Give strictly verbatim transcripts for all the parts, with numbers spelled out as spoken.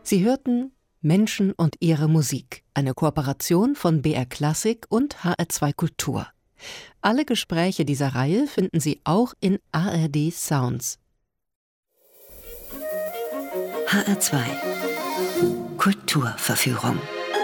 Sie hörten Menschen und ihre Musik, eine Kooperation von B R Klassik und H R zwei Kultur. Alle Gespräche dieser Reihe finden Sie auch in A R D Sounds. H R zwei Kulturverführung.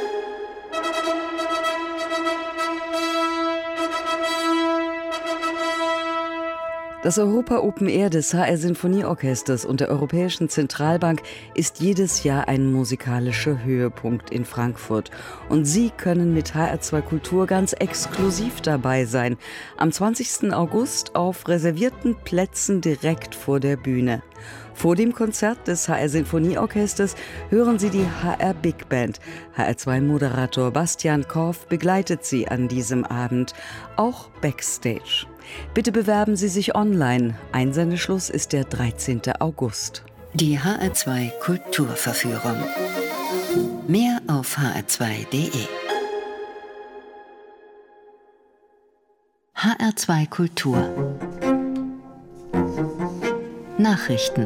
Das Europa Open Air des H R Sinfonieorchesters und der Europäischen Zentralbank ist jedes Jahr ein musikalischer Höhepunkt in Frankfurt. Und Sie können mit H R zwei Kultur ganz exklusiv dabei sein. Am zwanzigsten August auf reservierten Plätzen direkt vor der Bühne. Vor dem Konzert des H R Sinfonieorchesters hören Sie die H R Big Band. H R zwei Moderator Bastian Korff begleitet Sie an diesem Abend, auch backstage. Bitte bewerben Sie sich online. Einsendeschluss ist der dreizehnten August. Die H R zwei Kulturverführung. Mehr auf h r zwei punkt d e. H R zwei Kultur. Nachrichten.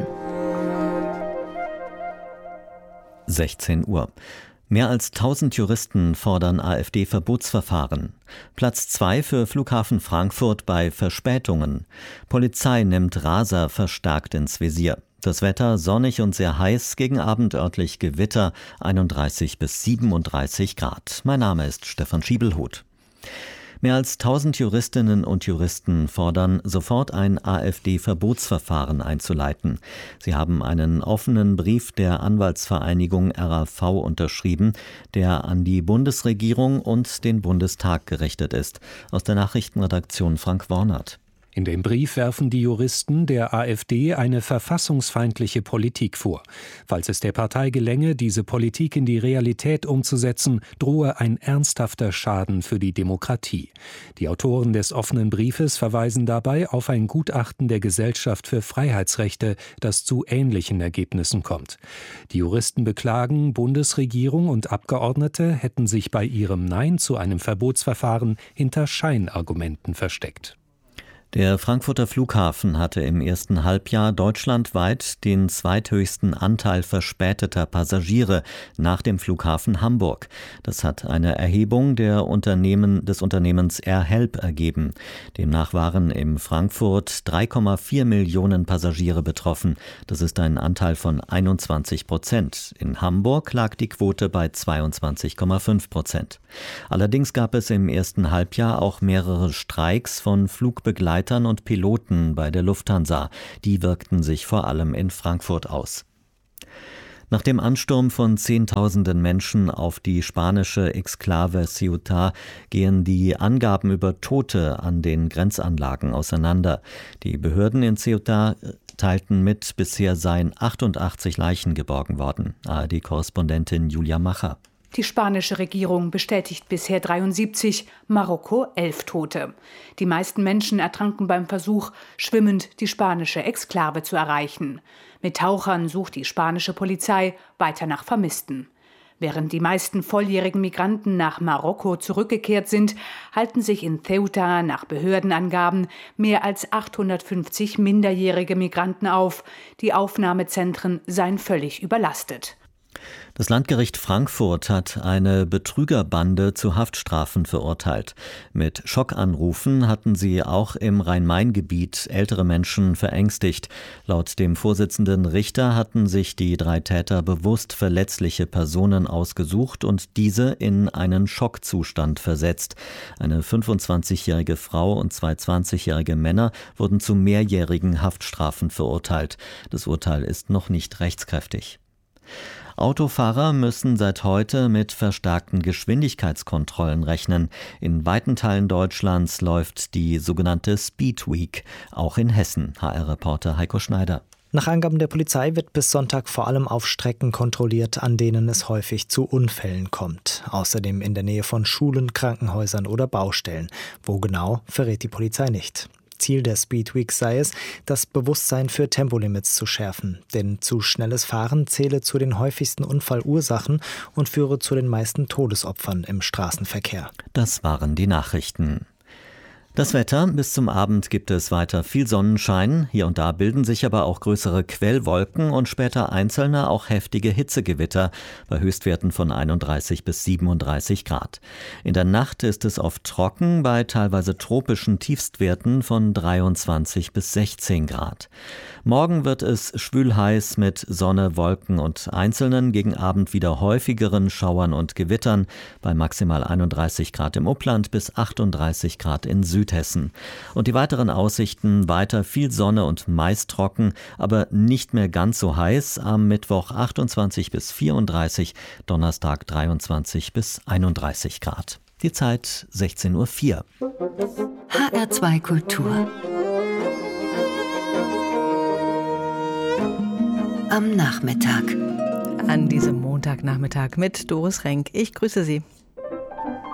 sechzehn Uhr. Mehr als tausend Juristen fordern AfD-Verbotsverfahren. Platz zwei für Flughafen Frankfurt bei Verspätungen. Polizei nimmt Raser verstärkt ins Visier. Das Wetter sonnig und sehr heiß, gegen Abend örtlich Gewitter, einunddreißig bis siebenunddreißig Grad. Mein Name ist Stefan Schiebelhuth. Mehr als tausend Juristinnen und Juristen fordern, sofort ein AfD-Verbotsverfahren einzuleiten. Sie haben einen offenen Brief der Anwaltsvereinigung R A V unterschrieben, der an die Bundesregierung und den Bundestag gerichtet ist. Aus der Nachrichtenredaktion Frank Wornert. In dem Brief werfen die Juristen der AfD eine verfassungsfeindliche Politik vor. Falls es der Partei gelänge, diese Politik in die Realität umzusetzen, drohe ein ernsthafter Schaden für die Demokratie. Die Autoren des offenen Briefes verweisen dabei auf ein Gutachten der Gesellschaft für Freiheitsrechte, das zu ähnlichen Ergebnissen kommt. Die Juristen beklagen, Bundesregierung und Abgeordnete hätten sich bei ihrem Nein zu einem Verbotsverfahren hinter Scheinargumenten versteckt. Der Frankfurter Flughafen hatte im ersten Halbjahr deutschlandweit den zweithöchsten Anteil verspäteter Passagiere nach dem Flughafen Hamburg. Das hat eine Erhebung der Unternehmen, des Unternehmens AirHelp ergeben. Demnach waren in Frankfurt drei Komma vier Millionen Passagiere betroffen. Das ist ein Anteil von einundzwanzig Prozent. In Hamburg lag die Quote bei zweiundzwanzig Komma fünf Prozent. Allerdings gab es im ersten Halbjahr auch mehrere Streiks von Flugbegleitern und Piloten bei der Lufthansa. Die wirkten sich vor allem in Frankfurt aus. Nach dem Ansturm von Zehntausenden Menschen auf die spanische Exklave Ceuta gehen die Angaben über Tote an den Grenzanlagen auseinander. Die Behörden in Ceuta teilten mit, bisher seien achtundachtzig Leichen geborgen worden. A R D-Korrespondentin Julia Macher. Die spanische Regierung bestätigt bisher dreiundsiebzig, Marokko elf Tote. Die meisten Menschen ertranken beim Versuch, schwimmend die spanische Exklave zu erreichen. Mit Tauchern sucht die spanische Polizei weiter nach Vermissten. Während die meisten volljährigen Migranten nach Marokko zurückgekehrt sind, halten sich in Ceuta nach Behördenangaben mehr als achthundertfünfzig minderjährige Migranten auf. Die Aufnahmezentren seien völlig überlastet. Das Landgericht Frankfurt hat eine Betrügerbande zu Haftstrafen verurteilt. Mit Schockanrufen hatten sie auch im Rhein-Main-Gebiet ältere Menschen verängstigt. Laut dem Vorsitzenden Richter hatten sich die drei Täter bewusst verletzliche Personen ausgesucht und diese in einen Schockzustand versetzt. Eine fünfundzwanzigjährige Frau und zwei zwanzigjährige Männer wurden zu mehrjährigen Haftstrafen verurteilt. Das Urteil ist noch nicht rechtskräftig. Autofahrer müssen seit heute mit verstärkten Geschwindigkeitskontrollen rechnen. In weiten Teilen Deutschlands läuft die sogenannte Speed Week, auch in Hessen. H R-Reporter Heiko Schneider. Nach Angaben der Polizei wird bis Sonntag vor allem auf Strecken kontrolliert, an denen es häufig zu Unfällen kommt. Außerdem in der Nähe von Schulen, Krankenhäusern oder Baustellen. Wo genau, verrät die Polizei nicht. Ziel der Speed Week sei es, das Bewusstsein für Tempolimits zu schärfen. Denn zu schnelles Fahren zähle zu den häufigsten Unfallursachen und führe zu den meisten Todesopfern im Straßenverkehr. Das waren die Nachrichten. Das Wetter: Bis zum Abend gibt es weiter viel Sonnenschein. Hier und da bilden sich aber auch größere Quellwolken und später einzelne auch heftige Hitzegewitter bei Höchstwerten von einunddreißig bis siebenunddreißig Grad. In der Nacht ist es oft trocken bei teilweise tropischen Tiefstwerten von dreiundzwanzig bis sechzehn Grad. Morgen wird es schwül-heiß mit Sonne, Wolken und einzelnen, gegen Abend wieder häufigeren Schauern und Gewittern bei maximal einunddreißig Grad im Upland bis achtunddreißig Grad in Südhessen. Und die weiteren Aussichten: weiter viel Sonne und meist trocken, aber nicht mehr ganz so heiß. Am Mittwoch achtundzwanzig bis vierunddreißig, Donnerstag dreiundzwanzig bis einunddreißig Grad. Die Zeit sechzehn Uhr vier. H R zwei Kultur. Am Nachmittag. An diesem Montagnachmittag mit Doris Renk. Ich grüße Sie.